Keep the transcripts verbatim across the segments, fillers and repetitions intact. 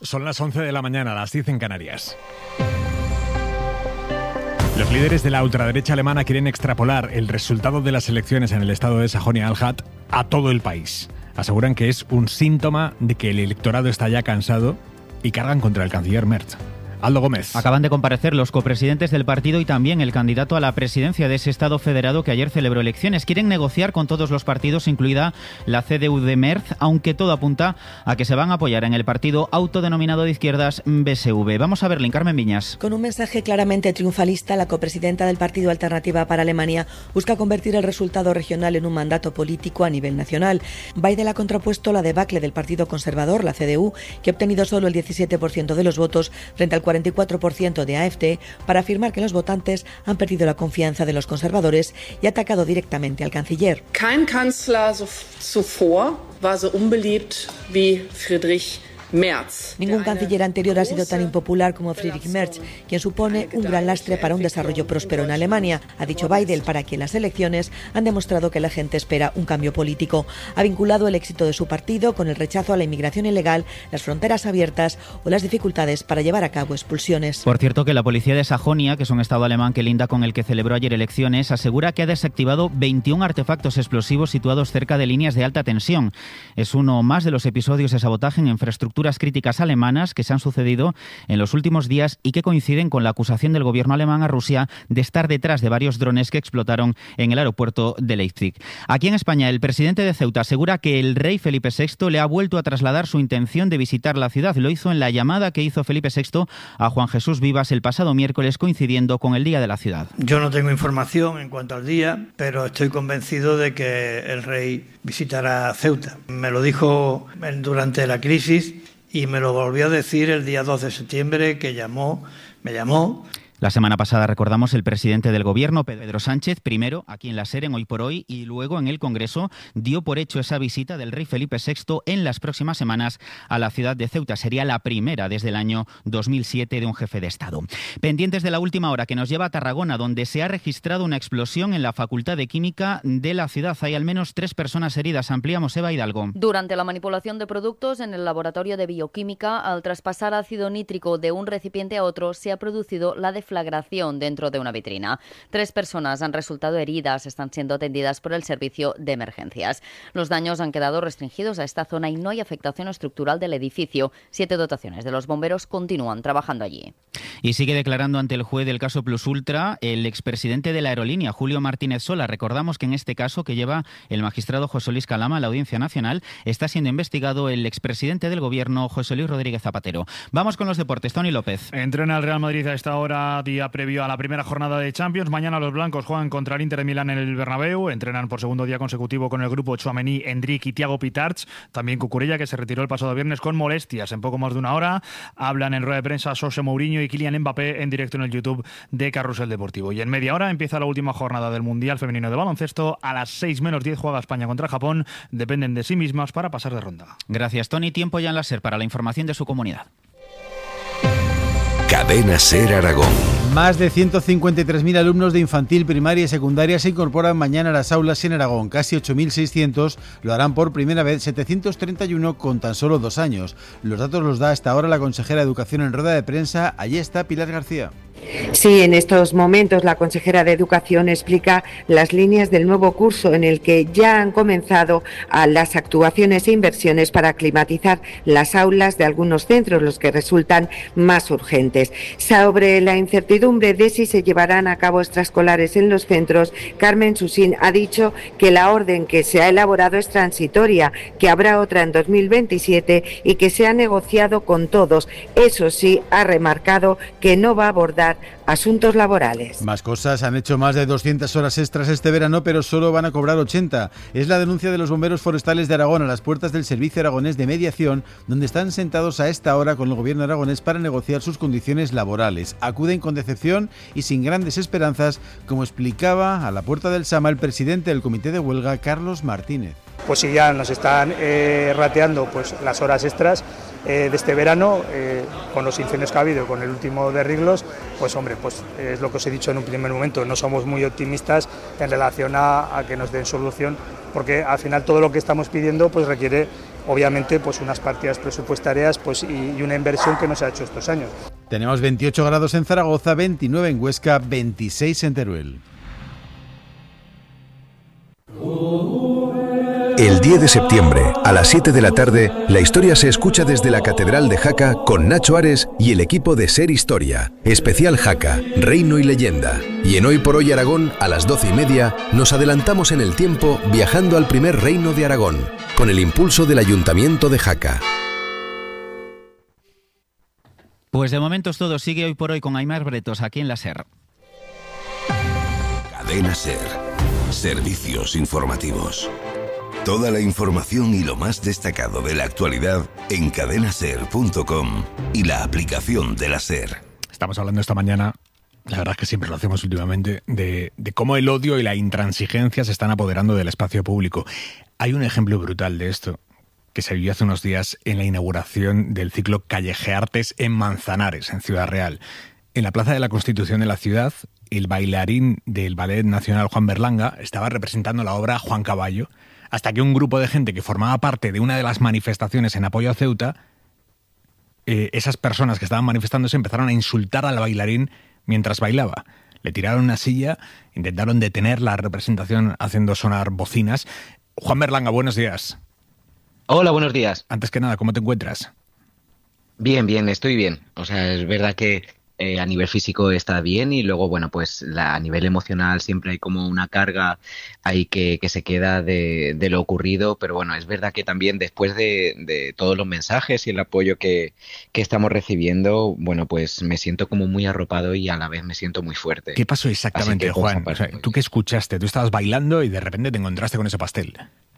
Son las once de la mañana, las diez en Canarias. Los líderes de la ultraderecha alemana quieren extrapolar el resultado de las elecciones en el estado de Sajonia-Anhalt a todo el país. Aseguran que es un síntoma de que el electorado está ya cansado y cargan contra el canciller Merz. Aldo Gómez. Acaban de comparecer los copresidentes del partido y también el candidato a la presidencia de ese Estado federado que ayer celebró elecciones. Quieren negociar con todos los partidos, incluida la C D U de Merz, aunque todo apunta a que se van a apoyar en el partido autodenominado de izquierdas B S V. Vamos a verle, Carmen Viñas. Con un mensaje claramente triunfalista, la copresidenta del Partido Alternativa para Alemania busca convertir el resultado regional en un mandato político a nivel nacional. Biden ha contrapuesto la debacle del Partido Conservador, la C D U, que ha obtenido solo el diecisiete por ciento de los votos frente al cuarenta y cuatro por ciento de A F D, para afirmar que los votantes han perdido la confianza de los conservadores y ha atacado directamente al canciller. Kein Kanzler zuvor war so unbeliebt wie Friedrich Merz. Ningún canciller anterior ha sido tan impopular como Friedrich Merz, quien supone un gran lastre para un desarrollo próspero en Alemania, ha dicho Biden, para quien las elecciones han demostrado que la gente espera un cambio político. Ha vinculado el éxito de su partido con el rechazo a la inmigración ilegal, las fronteras abiertas o las dificultades para llevar a cabo expulsiones. Por cierto, que la policía de Sajonia, que es un estado alemán que linda con el que celebró ayer elecciones, asegura que ha desactivado veintiún artefactos explosivos situados cerca de líneas de alta tensión. Es uno más de los episodios de sabotaje en infraestructura críticas alemanas que se han sucedido en los últimos días y que coinciden con la acusación del gobierno alemán a Rusia de estar detrás de varios drones que explotaron en el aeropuerto de Leipzig. Aquí en España, el presidente de Ceuta asegura que el rey Felipe sexto le ha vuelto a trasladar su intención de visitar la ciudad. Lo hizo en la llamada que hizo Felipe sexto a Juan Jesús Vivas el pasado miércoles, coincidiendo con el Día de la Ciudad. Yo no tengo información en cuanto al día, pero estoy convencido de que el rey visitará Ceuta. Me lo dijo durante la crisis y me lo volvió a decir el día dos de septiembre, que llamó, me llamó. La semana pasada, recordamos, el presidente del gobierno, Pedro Sánchez, primero aquí en la SER, en Hoy por Hoy, y luego en el Congreso, dio por hecho esa visita del rey Felipe sexto en las próximas semanas a la ciudad de Ceuta. Sería la primera desde el año dos mil siete de un jefe de Estado. Pendientes de la última hora que nos lleva a Tarragona, donde se ha registrado una explosión en la Facultad de Química de la ciudad. Hay al menos tres personas heridas. Ampliamos, Eva Hidalgo. Durante la manipulación de productos en el laboratorio de bioquímica, al traspasar ácido nítrico de un recipiente a otro, se ha producido la deflagración dentro de una vitrina. Tres personas han resultado heridas, están siendo atendidas por el servicio de emergencias. Los daños han quedado restringidos a esta zona y no hay afectación estructural del edificio. Siete dotaciones de los bomberos continúan trabajando allí. Y sigue declarando ante el juez del caso Plus Ultra el expresidente de la aerolínea, Julio Martínez Sola. Recordamos que en este caso, que lleva el magistrado José Luis Calama a la Audiencia Nacional, está siendo investigado el expresidente del gobierno, José Luis Rodríguez Zapatero. Vamos con los deportes. Tony López. Entrena el Real Madrid a esta hora, día previo a la primera jornada de Champions. Mañana los blancos juegan contra el Inter de Milán en el Bernabéu. Entrenan por segundo día consecutivo con el grupo Tchouaméni, Endrick y Thiago Pitarch. También Cucurella, que se retiró el pasado viernes con molestias. En poco más de una hora hablan en rueda de prensa José Mourinho y Kylian Mbappé en directo en el YouTube de Carrusel Deportivo. Y en media hora empieza la última jornada del Mundial Femenino de Baloncesto. A las seis menos diez juega España contra Japón. Dependen de sí mismas para pasar de ronda. Gracias, Tony. Tiempo ya en la SER para la información de su comunidad. Cadena SER Aragón. Más de ciento cincuenta y tres mil alumnos de infantil, primaria y secundaria se incorporan mañana a las aulas en Aragón. Casi ocho mil seiscientos lo harán por primera vez, setecientos treinta y uno con tan solo dos años. Los datos los da hasta ahora la consejera de Educación en rueda de prensa. Allí está Pilar García. Sí, en estos momentos la consejera de Educación explica las líneas del nuevo curso en el que ya han comenzado a las actuaciones e inversiones para climatizar las aulas de algunos centros, los que resultan más urgentes. Sobre la incertidumbre de si se llevarán a cabo extraescolares en los centros, Carmen Susín ha dicho que la orden que se ha elaborado es transitoria, que habrá otra en dos mil veintisiete y que se ha negociado con todos. Eso sí, ha remarcado que no va a abordar asuntos laborales. Más cosas, han hecho más de doscientas horas extras este verano, pero solo van a cobrar ochenta. Es la denuncia de los bomberos forestales de Aragón a las puertas del Servicio Aragonés de Mediación, donde están sentados a esta hora con el gobierno aragonés para negociar sus condiciones laborales. Acuden con decepción y sin grandes esperanzas, como explicaba a la puerta del Sama el presidente del comité de huelga, Carlos Martínez. Pues si ya nos están eh, rateando pues las horas extras eh, de este verano, eh, con los incendios que ha habido, con el último de Riglos, pues hombre, pues es lo que os he dicho en un primer momento, no somos muy optimistas en relación a, a que nos den solución, porque al final todo lo que estamos pidiendo pues requiere obviamente pues unas partidas presupuestarias pues, y, y una inversión que no se ha hecho estos años. Tenemos veintiocho grados en Zaragoza, veintinueve en Huesca, veintiséis en Teruel. El diez de septiembre, a las siete de la tarde, la historia se escucha desde la Catedral de Jaca con Nacho Ares y el equipo de Ser Historia. Especial Jaca, Reino y Leyenda. Y en Hoy por Hoy Aragón, a las doce y media, nos adelantamos en el tiempo viajando al primer reino de Aragón, con el impulso del Ayuntamiento de Jaca. Pues de momento es todo. Sigue Hoy por Hoy con Aimar Bretos aquí en la SER. Cadena SER. Servicios informativos. Toda la información y lo más destacado de la actualidad en cadena ser punto com y la aplicación de la SER. Estamos hablando esta mañana, la verdad es que siempre lo hacemos últimamente, de, de cómo el odio y la intransigencia se están apoderando del espacio público. Hay un ejemplo brutal de esto que se vivió hace unos días en la inauguración del ciclo Callejeartes en Manzanares, en Ciudad Real. En la Plaza de la Constitución de la ciudad, el bailarín del Ballet Nacional Juan Berlanga estaba representando la obra Juan Caballo, hasta que un grupo de gente que formaba parte de una de las manifestaciones en apoyo a Ceuta, eh, esas personas que estaban manifestándose empezaron a insultar al bailarín mientras bailaba. Le tiraron una silla, intentaron detener la representación haciendo sonar bocinas. Juan Berlanga, buenos días. Hola, buenos días. Antes que nada, ¿cómo te encuentras? Bien, bien, estoy bien. O sea, es verdad que Eh, a nivel físico está bien y luego, bueno, pues la, a nivel emocional siempre hay como una carga ahí que, que se queda de, de lo ocurrido, pero bueno, es verdad que también después de, de todos los mensajes y el apoyo que, que estamos recibiendo, bueno, pues me siento como muy arropado y a la vez me siento muy fuerte. ¿Qué pasó exactamente, Juan? O sea, ¿tú qué escuchaste? Tú estabas bailando y de repente te encontraste con ese pastel.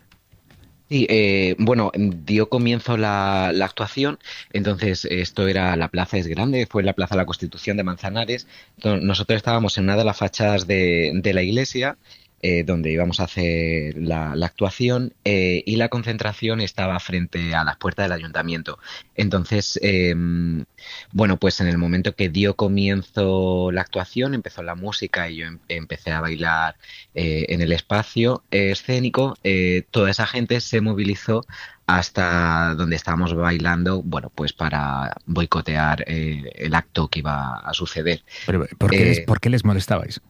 Sí, eh, bueno, dio comienzo la, la actuación, entonces esto era la plaza es grande, fue la Plaza de la Constitución de Manzanares. Entonces, nosotros estábamos en una de las fachadas de, de la iglesia, eh, donde íbamos a hacer la, la actuación, eh, y la concentración estaba frente a las puertas del ayuntamiento. Entonces, eh, bueno, pues en el momento que dio comienzo la actuación, empezó la música y yo em- empecé a bailar eh, en el espacio eh, escénico, eh, toda esa gente se movilizó hasta donde estábamos bailando, bueno, pues para boicotear eh, el acto que iba a suceder. Pero, ¿por qué, Eh, les, ¿por qué les molestabais?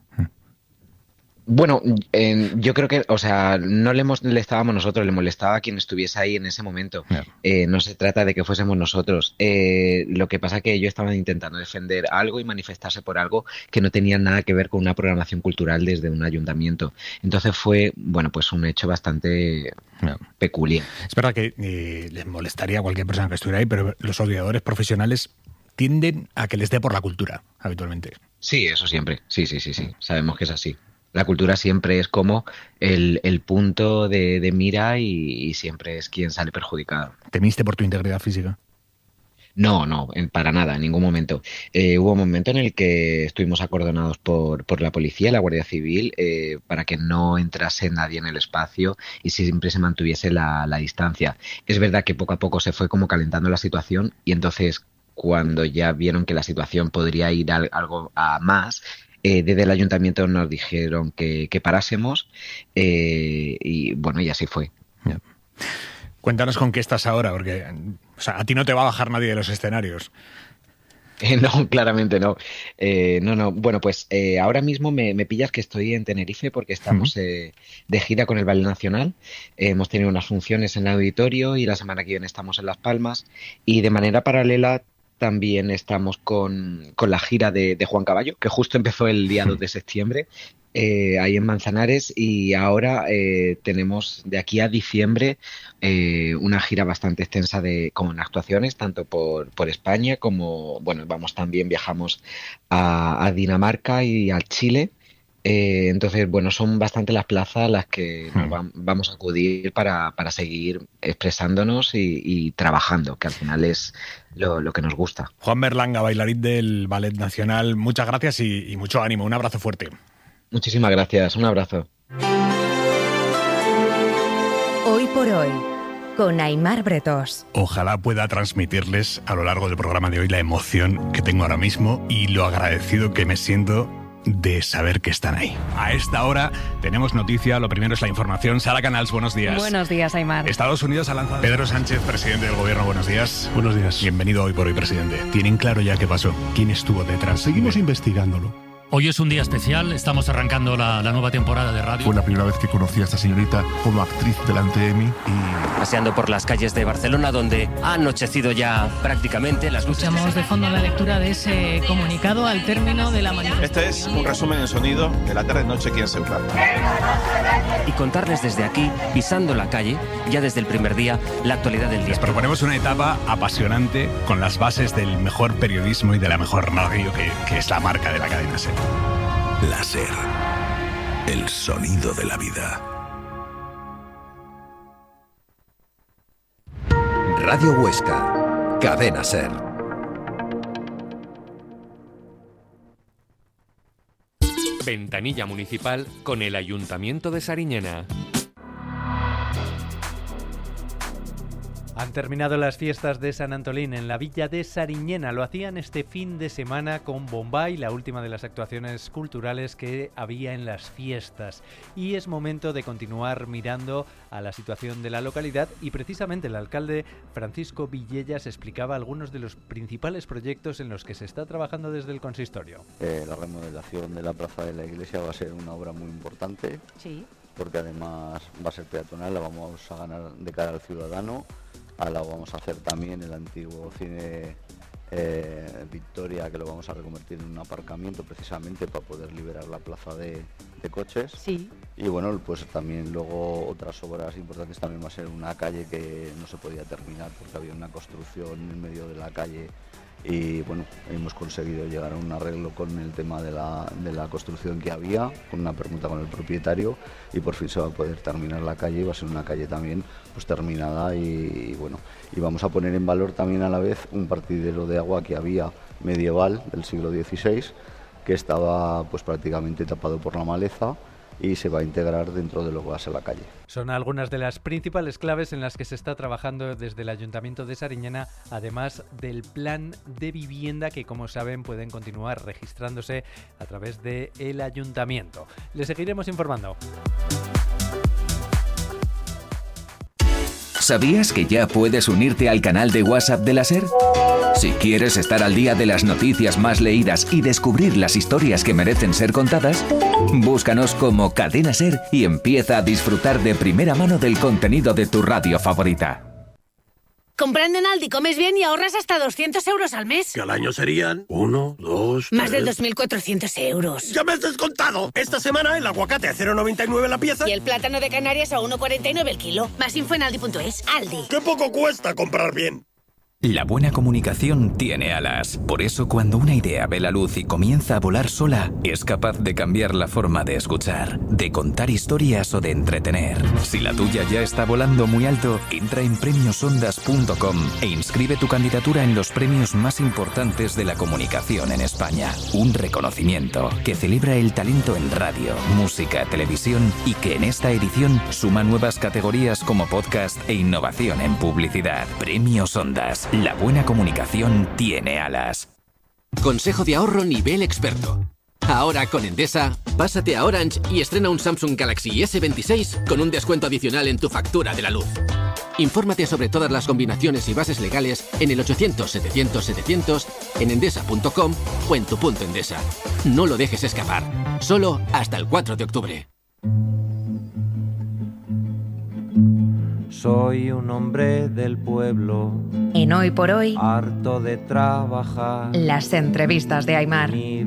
Bueno, eh, yo creo que, o sea, no le molestábamos nosotros, le molestaba a quien estuviese ahí en ese momento. Yeah. Eh, no se trata de que fuésemos nosotros. Eh, lo que pasa es que ellos estaban intentando defender algo y manifestarse por algo que no tenía nada que ver con una programación cultural desde un ayuntamiento. Entonces fue, bueno, pues un hecho bastante Yeah. peculiar. Es verdad que eh, les molestaría a cualquier persona que estuviera ahí, pero los odiadores profesionales tienden a que les dé por la cultura, habitualmente. Sí, eso siempre. Sí, sí, sí, sí. Sabemos que es así. La cultura siempre es como el, el punto de, de mira y, y siempre es quien sale perjudicado. ¿Temiste por tu integridad física? No, no, en- para nada, en ningún momento. Eh, hubo un momento en el que estuvimos acordonados por, por la policía, la Guardia Civil, eh, para que no entrase nadie en el espacio y siempre se mantuviese la, la distancia. Es verdad que poco a poco se fue como calentando la situación y entonces cuando ya vieron que la situación podría ir al- algo a más, eh, desde el ayuntamiento nos dijeron que, que parásemos eh, y bueno, y así fue. Yeah. Cuéntanos con qué estás ahora, porque o sea, a ti no te va a bajar nadie de los escenarios. Eh, no, claramente no. Eh, no, no. Bueno, pues eh, ahora mismo me, me pillas que estoy en Tenerife porque estamos eh, de gira con el Ballet Nacional. Eh, hemos tenido unas funciones en el auditorio y la semana que viene estamos en Las Palmas. Y de manera paralela también estamos con, con la gira de, de Juan Caballo, que justo empezó el día dos de septiembre. Eh, ahí en Manzanares y ahora eh, tenemos de aquí a diciembre eh, una gira bastante extensa de con actuaciones tanto por, por España como, bueno, vamos también, viajamos a, a Dinamarca y al Chile. Eh, entonces, bueno, son bastante las plazas a las que nos va- vamos a acudir para, para seguir expresándonos y, y trabajando, que al final es lo, lo que nos gusta. Juan Berlanga, bailarín del Ballet Nacional, muchas gracias y, y mucho ánimo. Un abrazo fuerte. Muchísimas gracias, un abrazo. Hoy por hoy, con Aimar Bretos. Ojalá pueda transmitirles a lo largo del programa de hoy la emoción que tengo ahora mismo y lo agradecido que me siento de saber que están ahí. A esta hora tenemos noticia, lo primero es la información. Sara Canals, buenos días. Buenos días, Aimar. Estados Unidos ha lanzado... Pedro Sánchez, presidente del gobierno, buenos días. Buenos días. Bienvenido Hoy por Hoy, presidente. ¿Tienen claro ya qué pasó? ¿Quién estuvo detrás? Seguimos investigándolo. Hoy es un día especial, estamos arrancando la, la nueva temporada de radio. Fue la primera vez que conocí a esta señorita como actriz delante de mí y... Paseando por las calles de Barcelona, donde ha anochecido ya prácticamente las luces. Escuchamos de fondo la lectura de ese comunicado al término de la manifestación. Este es un resumen en sonido de la tarde-noche aquí en Ceuta. Y contarles desde aquí, pisando la calle, ya desde el primer día, la actualidad del día. Les proponemos una etapa apasionante con las bases del mejor periodismo y de la mejor radio, que, que es la marca de la cadena SER. La SER, el sonido de la vida. Radio Huesca, cadena SER. Ventanilla municipal con el Ayuntamiento de Sariñena. Han terminado las fiestas de San Antolín en la villa de Sariñena. Lo hacían este fin de semana con Bombay, la última de las actuaciones culturales que había en las fiestas. Y es momento de continuar mirando a la situación de la localidad y precisamente el alcalde Francisco Villellas explicaba algunos de los principales proyectos en los que se está trabajando desde el consistorio. Eh, la remodelación de la plaza de la iglesia va a ser una obra muy importante. Sí. Porque además va a ser peatonal, la vamos a ganar de cara al ciudadano. Ahora vamos a hacer también el antiguo cine eh, Victoria, que lo vamos a reconvertir en un aparcamiento precisamente para poder liberar la plaza de, de coches. Sí. Y bueno, pues también luego otras obras importantes también va a ser una calle que no se podía terminar porque había una construcción en medio de la calle. Y bueno, hemos conseguido llegar a un arreglo con el tema de la, de la construcción que había, con una permuta con el propietario, y por fin se va a poder terminar la calle y va a ser una calle también pues terminada y, y bueno, y vamos a poner en valor también a la vez un partidero de agua que había medieval del siglo dieciséis, que estaba pues prácticamente tapado por la maleza y se va a integrar dentro de lo que va a ser la calle. Son algunas de las principales claves en las que se está trabajando desde el Ayuntamiento de Sariñena, además del plan de vivienda que, como saben, pueden continuar registrándose a través del Ayuntamiento. Les seguiremos informando. ¿Sabías que ya puedes unirte al canal de WhatsApp de la SER? Si quieres estar al día de las noticias más leídas y descubrir las historias que merecen ser contadas, búscanos como Cadena SER y empieza a disfrutar de primera mano del contenido de tu radio favorita. Comprando en Aldi comes bien y ahorras hasta doscientos euros al mes. Que al año serían uno, dos, Más de dos mil cuatrocientos euros. ¡Ya me has descontado! Esta semana el aguacate a cero coma noventa y nueve la pieza. Y el plátano de Canarias a uno coma cuarenta y nueve el kilo. Más info en aldi punto es. Aldi. ¡Qué poco cuesta comprar bien! La buena comunicación tiene alas. Por eso, cuando una idea ve la luz y comienza a volar sola, es capaz de cambiar la forma de escuchar, de contar historias o de entretener. Si la tuya ya está volando muy alto, entra en premios ondas punto com e inscribe tu candidatura en los premios más importantes de la comunicación en España. Un reconocimiento que celebra el talento en radio, música, televisión y que en esta edición suma nuevas categorías como podcast e innovación en publicidad. Premios Ondas. La buena comunicación tiene alas. Consejo de ahorro nivel experto. Ahora con Endesa, pásate a Orange y estrena un Samsung Galaxy ese veintiséis con un descuento adicional en tu factura de la luz. Infórmate sobre todas las combinaciones y bases legales en el ochocientos setecientos setecientos, en endesa punto com o en tu punto Endesa. No lo dejes escapar. Solo hasta el cuatro de octubre. Soy un hombre del pueblo. En Hoy por Hoy, harto de trabajar. las entrevistas de Aimar.